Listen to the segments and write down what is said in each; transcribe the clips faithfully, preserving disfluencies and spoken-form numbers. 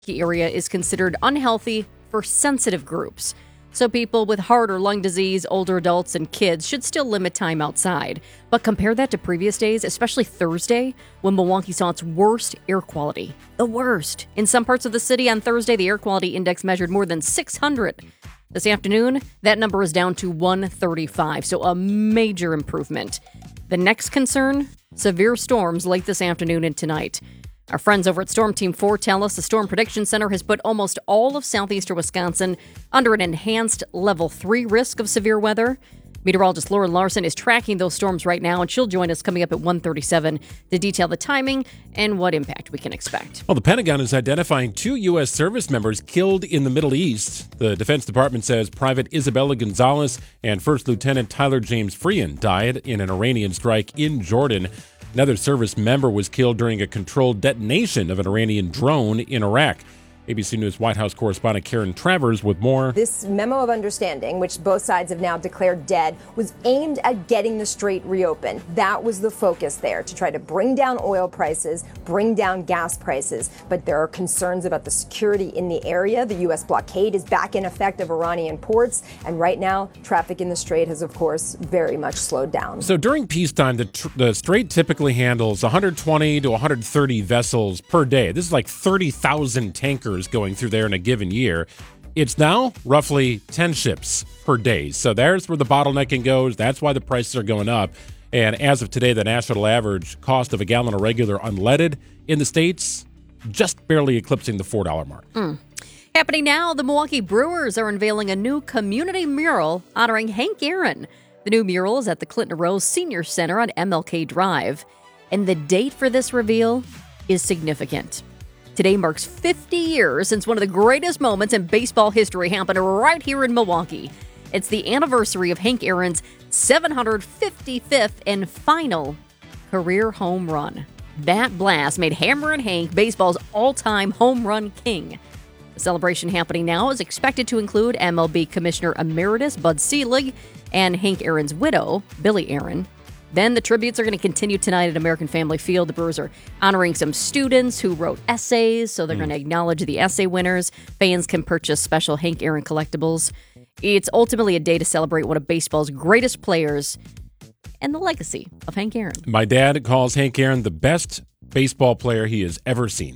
area is considered unhealthy for sensitive groups. So people with heart or lung disease, older adults, and kids should still limit time outside. But compare that to previous days, especially Thursday, when Milwaukee saw its worst air quality. The worst. In some parts of the city on Thursday, the air quality index measured more than six hundred. This afternoon, that number is down to one thirty-five, so a major improvement. The next concern, severe storms late this afternoon and tonight. Our friends over at Storm Team four tell us the Storm Prediction Center has put almost all of southeastern Wisconsin under an enhanced level three risk of severe weather. Meteorologist Lauren Larson is tracking those storms right now, and she'll join us coming up at one thirty-seven to detail the timing and what impact we can expect. Well, the Pentagon is identifying two U S service members killed in the Middle East. The Defense Department says Private Isabella Gonzalez and First Lieutenant Tyler James Freehan died in an Iranian strike in Jordan. Another service member was killed during a controlled detonation of an Iranian drone in Iraq. A B C News White House correspondent Karen Travers with more. This memo of understanding, which both sides have now declared dead, was aimed at getting the strait reopened. That was the focus there, to try to bring down oil prices, bring down gas prices. But there are concerns about the security in the area. The U S blockade is back in effect of Iranian ports. And right now, traffic in the strait has, of course, very much slowed down. So during peacetime, the, tr- the strait typically handles one hundred twenty to one hundred thirty vessels per day. This is like thirty thousand tankers going through there in a given year. It's now roughly ten ships per day. So there's where the bottlenecking goes. That's why the prices are going up. And as of today, the national average cost of a gallon of regular unleaded in the States just barely eclipsing the four dollars mark. Mm. Happening now, the Milwaukee Brewers are unveiling a new community mural honoring Hank Aaron. The new mural is at the Clinton Rose Senior Center on M L K Drive. And the date for this reveal is significant. Today marks fifty years since one of the greatest moments in baseball history happened right here in Milwaukee. It's the anniversary of Hank Aaron's seven hundred fifty-fifth and final career home run. That blast made Hammerin' Hank baseball's all-time home run king. The celebration happening now is expected to include M L B Commissioner Emeritus Bud Selig and Hank Aaron's widow, Billy Aaron. Then the tributes are going to continue tonight at American Family Field. The Brewers are honoring some students who wrote essays, so they're mm. going to acknowledge the essay winners. Fans can purchase special Hank Aaron collectibles. It's ultimately a day to celebrate one of baseball's greatest players and the legacy of Hank Aaron. My dad calls Hank Aaron the best baseball player he has ever seen.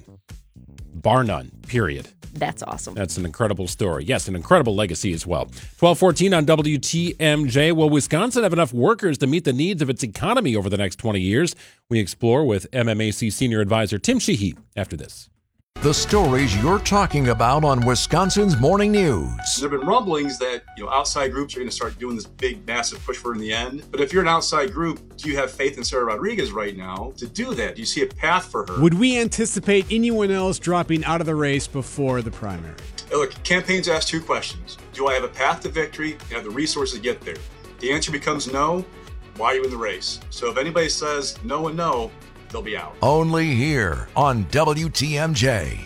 Bar none, period. That's awesome. That's an incredible story. Yes, an incredible legacy as well. twelve fourteen on W T M J. Will Wisconsin have enough workers to meet the needs of its economy over the next twenty years? We explore with M M A C Senior Advisor Tim Sheehy after this. The stories you're talking about on Wisconsin's Morning News. There have been rumblings that, you know, outside groups are going to start doing this big, massive push for her in the end. But if you're an outside group, do you have faith in Sarah Rodriguez right now to do that? Do you see a path for her? Would we anticipate anyone else dropping out of the race before the primary? Look, campaigns ask two questions. Do I have a path to victory and have the resources to get there? The answer becomes no. Why are you in the race? So if anybody says no and no, they'll be out. Only here on W T M J.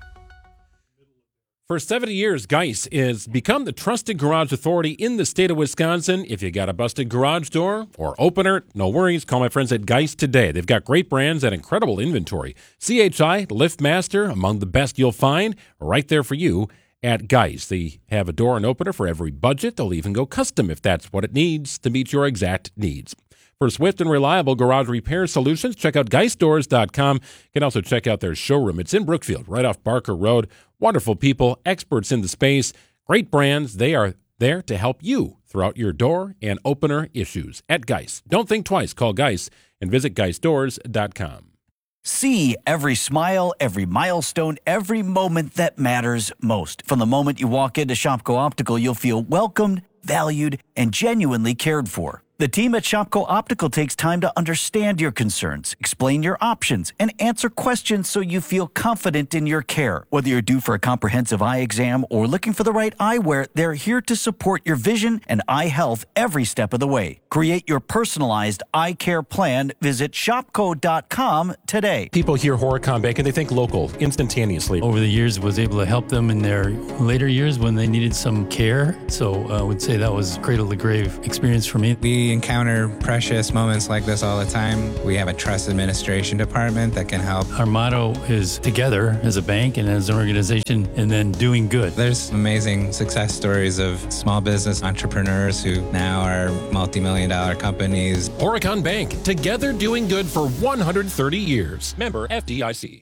For seventy years, Geis has become the trusted garage authority in the state of Wisconsin. If you got a busted garage door or opener, no worries. Call my friends at Geis today. They've got great brands and incredible inventory. C H I, LiftMaster, among the best you'll find, right there for you at Geis. They have a door and opener for every budget. They'll even go custom if that's what it needs to meet your exact needs. For swift and reliable garage repair solutions, check out geis doors dot com. You can also check out their showroom. It's in Brookfield, right off Barker Road. Wonderful people, experts in the space, great brands. They are there to help you throughout your door and opener issues at Geis. Don't think twice. Call Geis and visit geis doors dot com. See every smile, every milestone, every moment that matters most. From the moment you walk into Shopko Optical, you'll feel welcomed, valued, and genuinely cared for. The team at Shopko Optical takes time to understand your concerns, explain your options, and answer questions so you feel confident in your care. Whether you're due for a comprehensive eye exam or looking for the right eyewear, they're here to support your vision and eye health every step of the way. Create your personalized eye care plan. Visit shopko dot com today. People hear Horicon Bank and they think local instantaneously. Over the years, was able to help them in their later years when they needed some care. So uh, I would say that was cradle to grave experience for me. We We encounter precious moments like this all the time. We have a trust administration department that can help. Our motto is together as a bank and as an organization, and then doing good. There's amazing success stories of small business entrepreneurs who now are multi-million dollar companies. Horicon Bank, together doing good for one hundred thirty years. Member F D I C.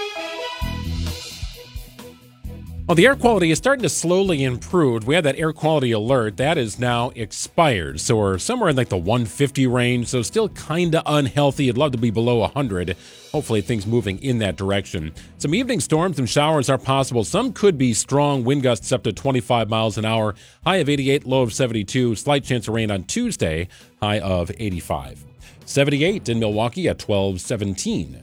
Well, the air quality is starting to slowly improve. We had that air quality alert. That is now expired. So we're somewhere in like the one fifty range. So still kind of unhealthy. I'd love to be below one hundred. Hopefully things moving in that direction. Some evening storms and showers are possible. Some could be strong. Wind gusts up to twenty-five miles an hour. High of eighty-eight, low of seventy-two. Slight chance of rain on Tuesday. High of eighty-five. seventy-eight in Milwaukee at twelve seventeen.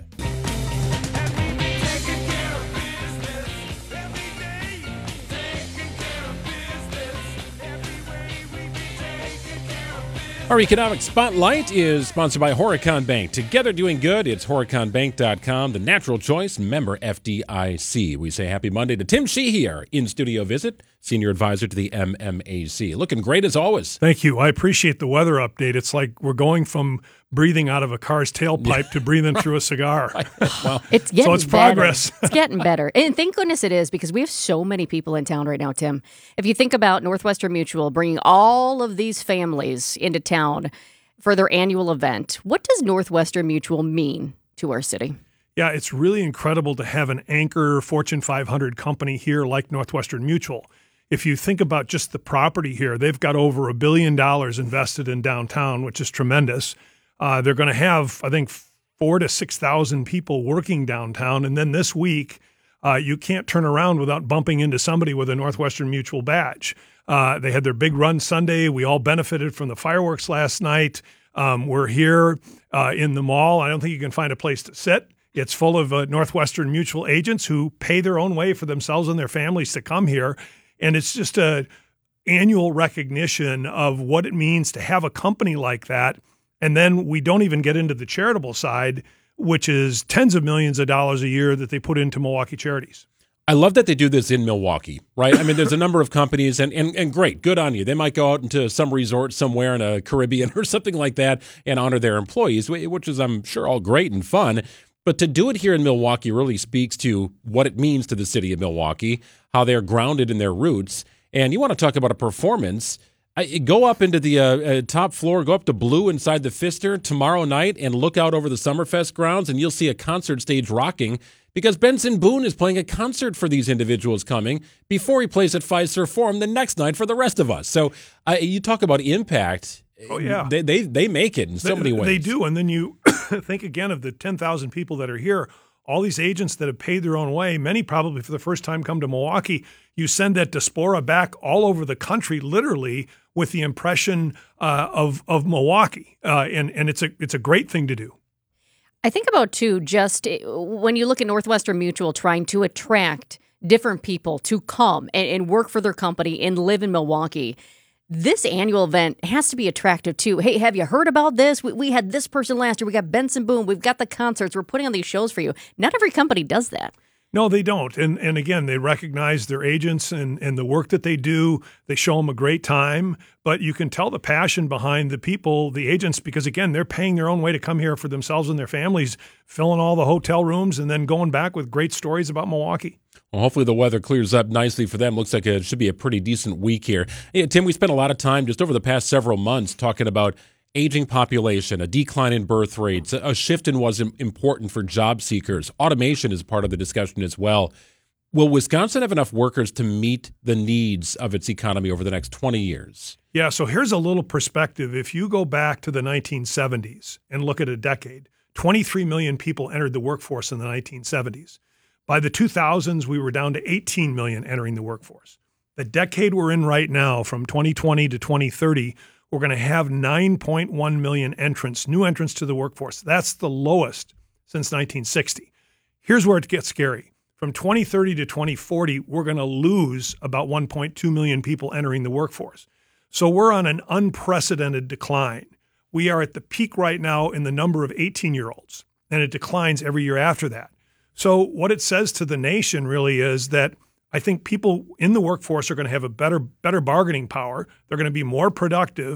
Our Economic Spotlight is sponsored by Horicon Bank. Together doing good, it's horicon bank dot com, the natural choice, member F D I C. We say happy Monday to Tim Sheehy, our in-studio visit, senior advisor to the M M A C. Looking great as always. Thank you. I appreciate the weather update. It's like we're going from breathing out of a car's tailpipe to breathing through a cigar. Well, it's getting so it's better. progress. It's getting better. And thank goodness it is, because we have so many people in town right now, Tim. If you think about Northwestern Mutual bringing all of these families into town for their annual event, what does Northwestern Mutual mean to our city? Yeah, it's really incredible to have an anchor Fortune five hundred company here like Northwestern Mutual. If you think about just the property here, they've got over a billion dollars invested in downtown, which is tremendous. Uh, they're going to have, I think, four to six thousand people working downtown, and then this week, uh, you can't turn around without bumping into somebody with a Northwestern Mutual badge. Uh, they had their big run Sunday. We all benefited from the fireworks last night. Um, we're here uh, in the mall. I don't think you can find a place to sit. It's full of uh, Northwestern Mutual agents who pay their own way for themselves and their families to come here, and it's just a annual recognition of what it means to have a company like that. And then we don't even get into the charitable side, which is tens of millions of dollars a year that they put into Milwaukee charities. I love that they do this in Milwaukee, right? I mean, there's a number of companies, and, and, and great, good on you. They might go out into some resort somewhere in a Caribbean or something like that and honor their employees, which is, I'm sure, all great and fun. But to do it here in Milwaukee really speaks to what it means to the city of Milwaukee, how they're grounded in their roots. And you want to talk about a performance. I, go up into the uh, uh, top floor, go up to Blue inside the Pfister tomorrow night and look out over the Summerfest grounds, and you'll see a concert stage rocking because Benson Boone is playing a concert for these individuals coming before he plays at Fiserv Forum the next night for the rest of us. So uh, you talk about impact. Oh, yeah. They, they, they make it in so they, many ways. They do. And then you think again of the ten thousand people that are here. All these agents that have paid their own way, many probably for the first time come to Milwaukee. You send that diaspora back all over the country, literally, with the impression uh, of of Milwaukee, uh, and and it's a it's a great thing to do. I think about, too, just when you look at Northwestern Mutual trying to attract different people to come and, and work for their company and live in Milwaukee, this annual event has to be attractive, too. Hey, have you heard about this? We, we had this person last year. We got Benson Boone. We've got the concerts. We're putting on these shows for you. Not every company does that. No, they don't. And and again, they recognize their agents and, and the work that they do. They show them a great time. But you can tell the passion behind the people, the agents, because, again, they're paying their own way to come here for themselves and their families, filling all the hotel rooms and then going back with great stories about Milwaukee. Well, hopefully the weather clears up nicely for them. Looks like it should be a pretty decent week here. Hey, Tim, we spent a lot of time just over the past several months talking about aging population, a decline in birth rates, a shift in what's important for job seekers. Automation is part of the discussion as well. Will Wisconsin have enough workers to meet the needs of its economy over the next twenty years? Yeah, so here's a little perspective. If you go back to the nineteen seventies and look at a decade, twenty-three million people entered the workforce in the nineteen seventies. By the two thousands, we were down to eighteen million entering the workforce. The decade we're in right now, from twenty twenty to twenty thirty, we're going to have nine point one million entrants, new entrants to the workforce. That's the lowest since nineteen sixty. Here's where it gets scary. From twenty thirty to twenty forty, we're going to lose about one point two million people entering the workforce. So we're on an unprecedented decline. We are at the peak right now in the number of eighteen-year-olds, and it declines every year after that. So what it says to the nation really is that I think people in the workforce are going to have a better better bargaining power. They're going to be more productive.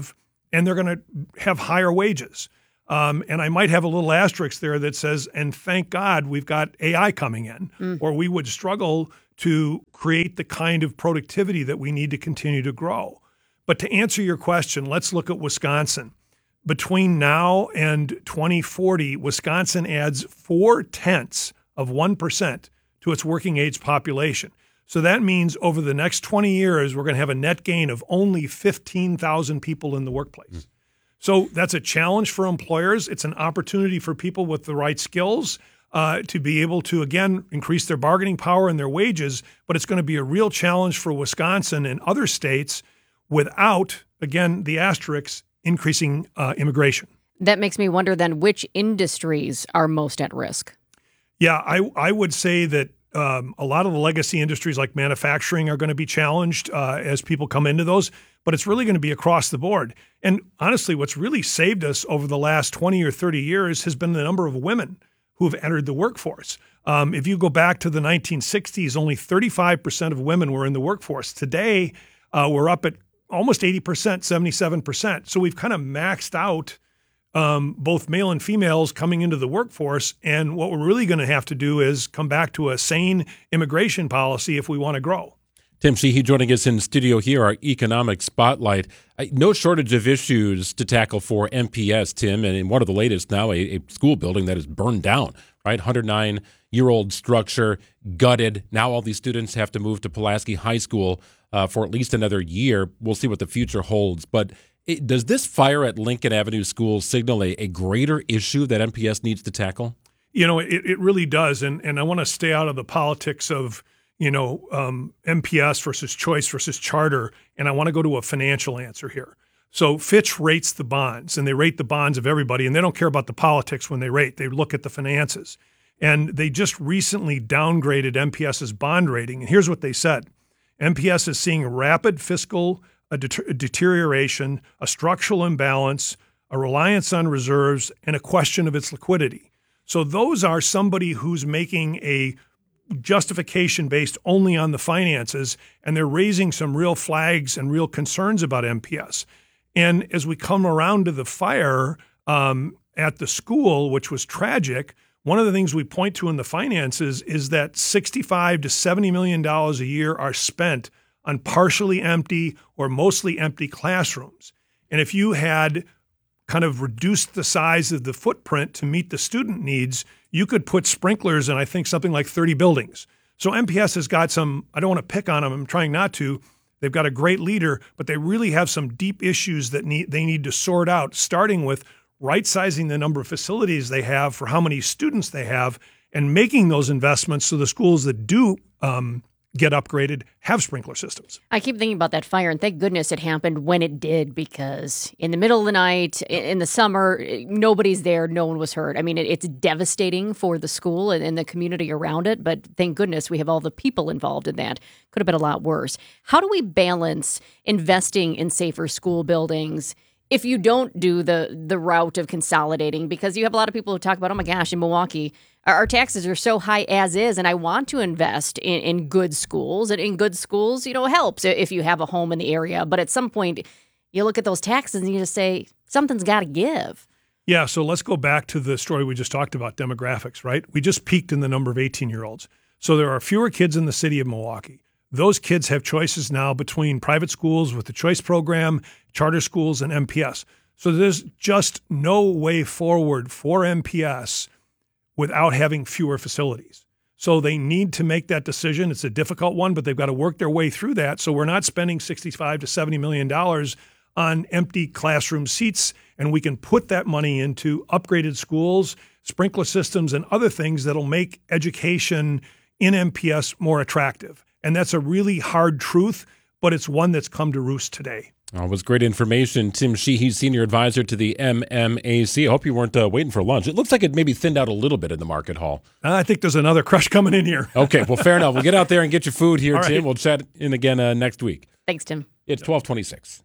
and they're going to have higher wages. Um, and I might have a little asterisk there that says, and thank God we've got A I coming in, mm. or we would struggle to create the kind of productivity that we need to continue to grow. But to answer your question, let's look at Wisconsin. Between now and twenty forty, Wisconsin adds four tenths of one percent to its working age population. So that means over the next twenty years, we're going to have a net gain of only fifteen thousand people in the workplace. Mm. So that's a challenge for employers. It's an opportunity for people with the right skills uh, to be able to, again, increase their bargaining power and their wages. But it's going to be a real challenge for Wisconsin and other states without, again, the asterisks, increasing uh, immigration. That makes me wonder then which industries are most at risk. Yeah, I, I would say that um, a lot of the legacy industries like manufacturing are going to be challenged uh, as people come into those. But it's really going to be across the board. And honestly, what's really saved us over the last twenty or thirty years has been the number of women who have entered the workforce. Um, if you go back to the nineteen sixties, only thirty-five percent of women were in the workforce. Today, uh, we're up at almost eighty percent, seventy-seven percent. So we've kind of maxed out um, both male and females coming into the workforce. And what we're really going to have to do is come back to a sane immigration policy if we want to grow. Tim Sheehy joining us in studio here, our economic spotlight. No shortage of issues to tackle for M P S, Tim, and in one of the latest now, a, a school building that is burned down, right? one hundred nine year old structure, gutted. Now all these students have to move to Pulaski High School uh, for at least another year. We'll see what the future holds. But it, does this fire at Lincoln Avenue School signal a, a greater issue that M P S needs to tackle? You know, it, it really does. And, and I want to stay out of the politics of you know, um, M P S versus choice versus charter, and I want to go to a financial answer here. So Fitch rates the bonds, and they rate the bonds of everybody, and they don't care about the politics when they rate. They look at the finances. And they just recently downgraded M P S's bond rating, and here's what they said. M P S is seeing rapid fiscal uh, det- deterioration, a structural imbalance, a reliance on reserves, and a question of its liquidity. So those are somebody who's making a justification based only on the finances, and they're raising some real flags and real concerns about M P S. And as we come around to the fire um, at the school, which was tragic, one of the things we point to in the finances is that sixty-five to seventy million dollars a year are spent on partially empty or mostly empty classrooms. And if you had kind of reduced the size of the footprint to meet the student needs, you could put sprinklers in, I think, something like thirty buildings. So M P S has got some, I don't want to pick on them, I'm trying not to. They've got a great leader, but they really have some deep issues that need they need to sort out, starting with right-sizing the number of facilities they have for how many students they have and making those investments so the schools that do um, get upgraded have sprinkler systems. I keep thinking about that fire, and thank goodness it happened when it did, because in the middle of the night, in the summer, nobody's there, no one was hurt. I mean, it's devastating for the school and the community around it, but thank goodness we have all the people involved in that. Could have been a lot worse. How do we balance investing in safer school buildings if you don't do the the route of consolidating? Because you have a lot of people who talk about, oh my gosh, in Milwaukee, our taxes are so high as is, and I want to invest in, in good schools. And in good schools, you know, helps if you have a home in the area. But at some point, you look at those taxes and you just say, something's got to give. Yeah, so let's go back to the story we just talked about, demographics, right? We just peaked in the number of eighteen-year-olds. So there are fewer kids in the city of Milwaukee. Those kids have choices now between private schools with the choice program, charter schools, and M P S. So there's just no way forward for M P S without having fewer facilities. So they need to make that decision. It's a difficult one, but they've got to work their way through that. So we're not spending sixty-five to seventy million dollars on empty classroom seats, and we can put that money into upgraded schools, sprinkler systems, and other things that'll make education in M P S more attractive. And that's a really hard truth, but it's one that's come to roost today. Oh, it was great information. Tim Sheehy, Senior Advisor to the M M A C. I hope you weren't uh, waiting for lunch. It looks like it maybe thinned out a little bit in the market hall. I think there's another crush coming in here. Okay, well, fair enough. We'll get out there and get your food here, All Tim. right. We'll chat in again uh, next week. Thanks, Tim. It's twelve twenty-six.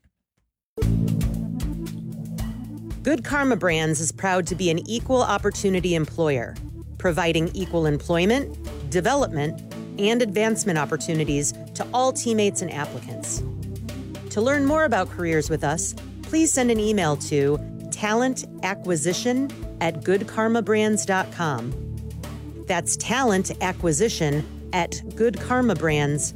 Good Karma Brands is proud to be an equal opportunity employer, providing equal employment, development, and advancement opportunities to all teammates and applicants. To learn more about careers with us, please send an email to talent acquisition at good karma brands dot com. That's talent acquisition at good karma brands